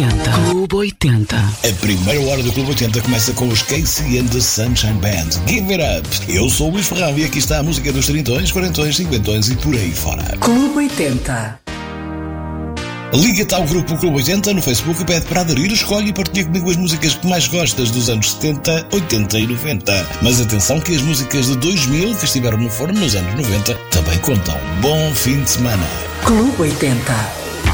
Clube 80. A primeira hora do Clube 80 começa com os Casey and the Sunshine Band. Give It Up. Eu sou o Luís Ferrão e aqui está a música dos 30, 40, 50 e por aí fora. Clube 80. Liga-te ao grupo Clube 80 no Facebook e pede para aderir, escolhe e partilha comigo as músicas que mais gostas dos anos 70, 80 e 90. Mas atenção que as músicas de 2000 que estiveram no forno nos anos 90 também contam. Bom fim de semana. Clube 80.